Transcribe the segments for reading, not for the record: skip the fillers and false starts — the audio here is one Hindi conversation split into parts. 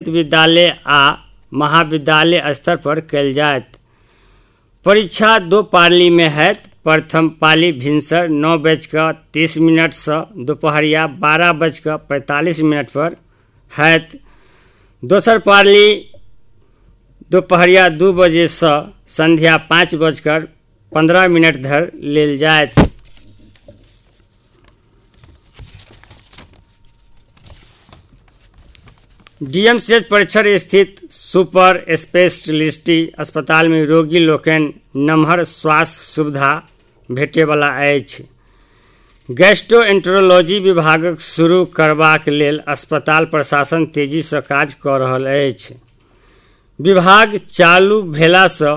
विद्यालय आ महाविद्यालय स्तर पर कयल जायत। परीक्षा 2 पाली में हैत। प्रथम पाली भिनसर 9:30 से दोपहरिया 12:45 पर हैत। दोसर पाली दोपहरिया 2 बजे से संध्या 5:15 धरि लेल जायत। डीएमसीएच परिसर स्थित सुपर स्पेशलिटी अस्पताल में रोगी लोकनि नमहर स्वास्थ्य सुविधा भेटैवला अछि। गैस्ट्रोएंटेरोलॉजी विभागक शुरू करबाक लेल अस्पताल प्रशासन तेजी सँ काज कऽ रहल अछि। विभाग चालू भेलासँ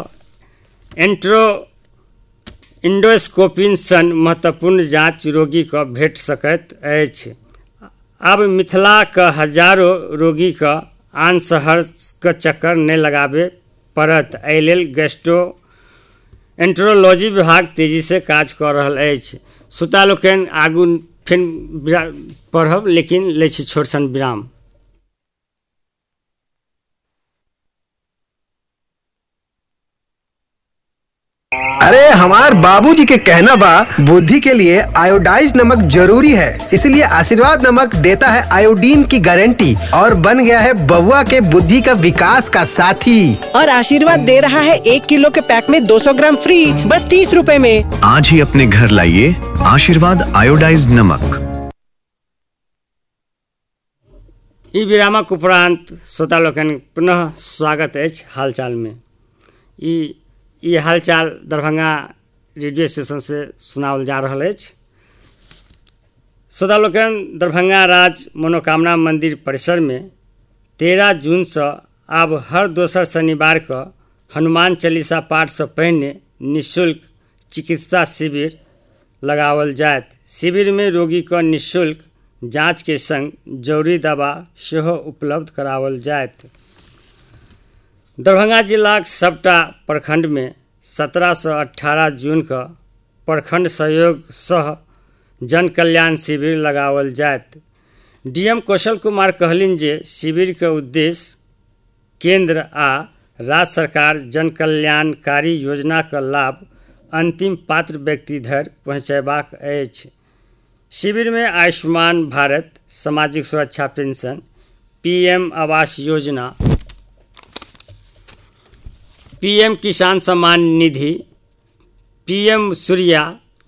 एंडोस्कोपी सन महत्वपूर्ण जांच रोगीके भेट सकैत अछि। आब मिथिलाक हजारों रोगीके आन शहरके चक्कर नहि लगाबे पड़त। एहि लेल गैस्ट्रोएंटेरोलॉजी विभाग तेजी से काज कऽ रहल अछि। श्रोता लोकनि आगू फेर पढ़ब, लेकिन लै छी छोट सन विराम। अरे हमार बाबूजी के कहना बा, बुद्धि के लिए आयोडाइज नमक जरूरी है, इसलिए आशीर्वाद नमक देता है आयोडीन की गारंटी और बन गया है बबुआ के बुद्धि का विकास का साथी। और आशीर्वाद दे रहा है 1 किलो के पैक में 200 ग्राम फ्री, बस 30 रुपए में। आज ही अपने घर लाइए आशीर्वाद आयोडाइज नमक। ई विरामक उपरांत श्रोता लोकनि पुनः स्वागत अछि हालचाल में। ई हालचाल दरभंगा रेडियो स्टेशन से सुनाओल जा रहल अछि। श्रोता लोकनि, दरभंगा राज मनोकामना मंदिर परिसर में 13 जून से आब हर दोसर शनिवार को हनुमान चालीसा पाठ से पहिने निःशुल्क चिकित्सा शिविर लगाओल जायत। शिविर में रोगी को निःशुल्क जांच के संग जरूरी दवा सेहो उपलब्ध कराओल जायत। दरभंगा जिलाक सबटा प्रखंड में 17 से 18 जून का प्रखंड सहयोग सह जन कल्याण शिविर लगाओल जायत। डीएम कौशल कुमार कहलिन जे शिविर के उद्देश्य केंद्र आ राज्य सरकार जन कल्याणकारी योजना का लाभ अंतिम पात्र व्यक्ति धरि पहुँचेबाक अछि। शिविर में आयुष्मान भारत, सामाजिक सुरक्षा pension, PM Awas Yojana, PM किसान सम्मान निधि, पीएम सूर्या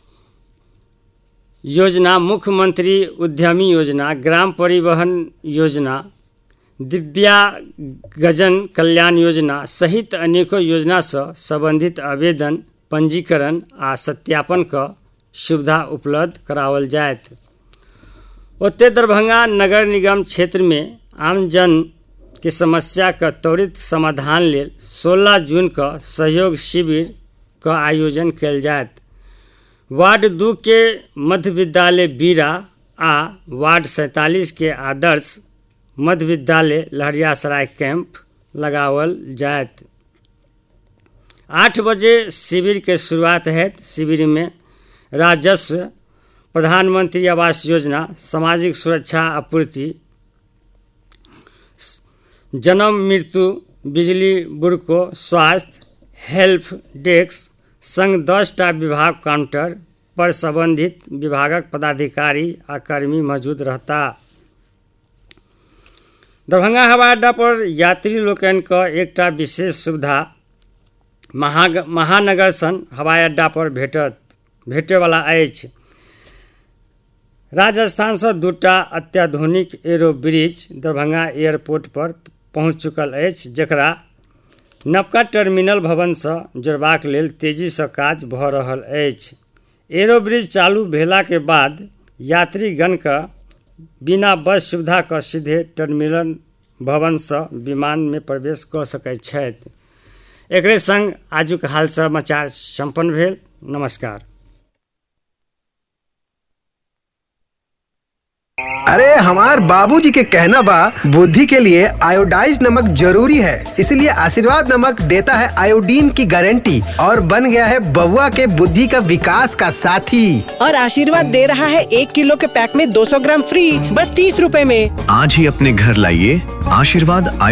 योजना, मुख्यमंत्री उद्यमी योजना, ग्राम परिवहन योजना, दिव्यांगजन कल्याण योजना सहित अनेकों योजना से संबंधित आवेदन, पंजीकरण आ सत्यापन का सुविधा उपलब्ध कराओल जायत। ओते दरभंगा नगर निगम क्षेत्र में आमजन के समस्या का त्वरित समाधान लेल 16 जून का सहयोग शिविर का आयोजन कयल जायत। वार्ड 2 के मध्य विद्यालय बीरा आ वार्ड 47 के आदर्श मध्य विद्यालय लहरियासराय कैंप लगाओल जायत। 8 बजे शिविर के शुरुआत है। शिविर में राजस्व, प्रधानमंत्री आवास योजना, सामाजिक सुरक्षा आपूर्ति, जन्म मृत्यु, बिजली बुड़को, स्वास्थ्य, हेल्प डेस्क संग 10टा विभाग काउंटर पर संबंधित विभागक पदाधिकारी आ कर्मी मौजूद रहता। दरभंगा हवाई अड्डा पर यात्री लोकनि का एकटा विशेष सुविधा महानगर सन हवाई अड्डा पर भेटैवला अछि। राजस्थान से 2टा अत्याधुनिक एरो ब्रिज दरभंगा एयरपोर्ट पर पहुँच चुकल अछि, जकरा नवका टर्मिनल भवन से जोड़बाक लेल तेजी से काज भऽ रहल अछि। एरो ब्रिज चालू भेला के बाद यात्रीगण का बिना बस सुविधा का सीधे टर्मिनल भवन से विमान में प्रवेश कऽ सकैत छथि। एकरे संग आजुक हाल समाचार संपन्न भेल। नमस्कार। अरे हमार बाबूजी के कहना बा, बुद्धि के लिए आयोडाइज नमक जरूरी है, इसलिए आशीर्वाद नमक देता है आयोडीन की गारंटी और बन गया है बबुआ के बुद्धि का विकास का साथी। और आशीर्वाद दे रहा है 1 किलो के पैक में 200 ग्राम फ्री, बस 30 रुपए में। आज ही अपने घर लाइए आशीर्वाद